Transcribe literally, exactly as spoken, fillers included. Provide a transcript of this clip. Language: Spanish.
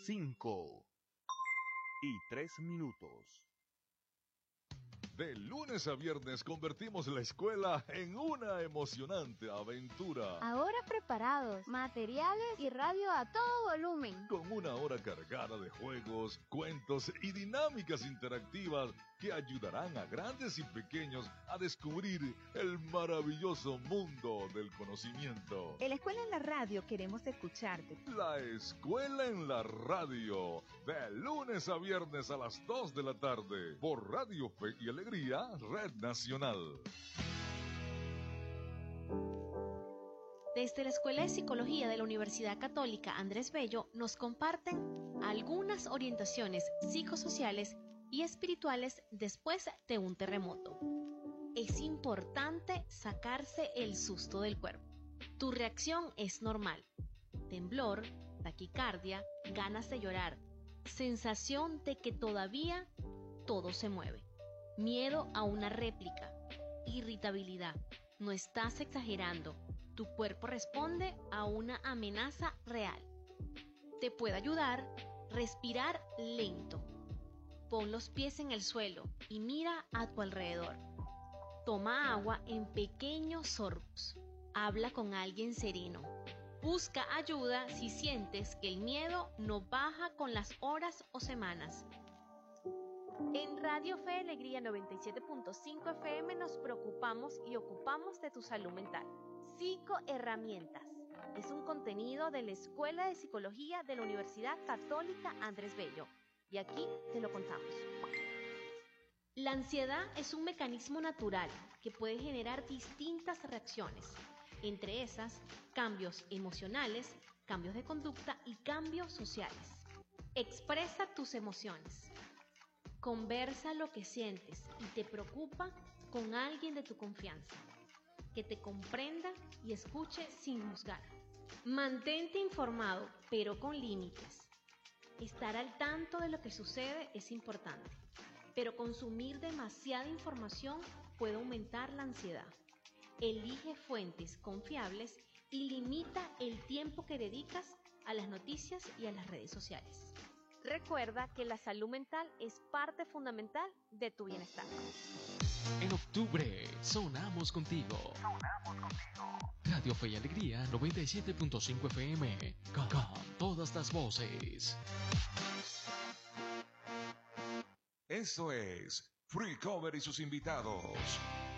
cinco y tres minutos. De lunes a viernes convertimos la escuela en una emocionante aventura. Ahora preparados, materiales y radio a todo volumen. Con una hora cargada de juegos, cuentos y dinámicas interactivas que ayudarán a grandes y pequeños a descubrir el maravilloso mundo del conocimiento. En la escuela en la radio queremos escucharte. La escuela en la radio, de lunes a viernes a las dos de la tarde, por Radio Fe y Alegría. Red Nacional. Desde la Escuela de Psicología de la Universidad Católica Andrés Bello nos comparten algunas orientaciones psicosociales y espirituales después de un terremoto. Es importante sacarse el susto del cuerpo. Tu reacción es normal. Temblor, taquicardia, ganas de llorar, sensación de que todavía todo se mueve. Miedo a una réplica, irritabilidad. No estás exagerando. Tu cuerpo responde a una amenaza real. Te puede ayudar respirar lento. Pon los pies en el suelo y mira a tu alrededor. Toma agua en pequeños sorbos. Habla con alguien sereno. Busca ayuda si sientes que el miedo no baja con las horas o semanas. En Radio Fe y Alegría noventa y siete punto cinco F M nos preocupamos y ocupamos de tu salud mental. Psicoherramientas es un contenido de la Escuela de Psicología de la Universidad Católica Andrés Bello. Y aquí te lo contamos. La ansiedad es un mecanismo natural que puede generar distintas reacciones. Entre esas, cambios emocionales, cambios de conducta y cambios sociales. Expresa tus emociones. Conversa lo que sientes y te preocupa con alguien de tu confianza, que te comprenda y escuche sin juzgar. Mantente informado, pero con límites. Estar al tanto de lo que sucede es importante, pero consumir demasiada información puede aumentar la ansiedad. Elige fuentes confiables y limita el tiempo que dedicas a las noticias y a las redes sociales. Recuerda que la salud mental es parte fundamental de tu bienestar. En octubre, sonamos contigo. Sonamos contigo. Radio Fe y Alegría noventa y siete punto cinco F M. Con, con todas las voces. Eso es Free Cover y sus invitados.